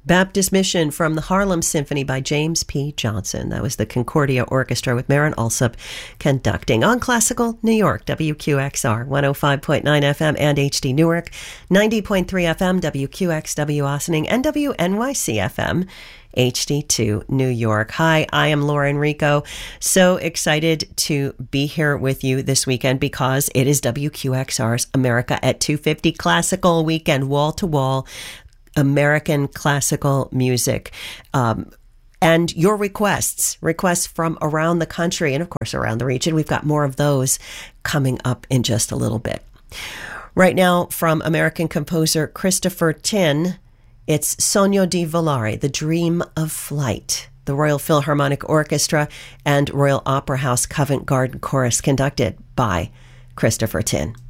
Baptist Mission from the Harlem Symphony by James P. Johnson. That was the Concordia Orchestra with Maren Alsop conducting. On Classical New York, WQXR, 105.9 FM and HD Newark, 90.3 FM, WQXW Ossining, and WNYC FM, HD2 New York. Hi, I am Laura Enrico. So excited to be here with you this weekend because it is WQXR's America at 250 Classical Weekend, wall-to-wall American classical music. And your requests from around the country and, of course, around the region. We've got more of those coming up in just a little bit. Right now, from American composer Christopher Tin, it's Sogno di Volare, The Dream of Flight. The Royal Philharmonic Orchestra and Royal Opera House Covent Garden Chorus conducted by Christopher Tin.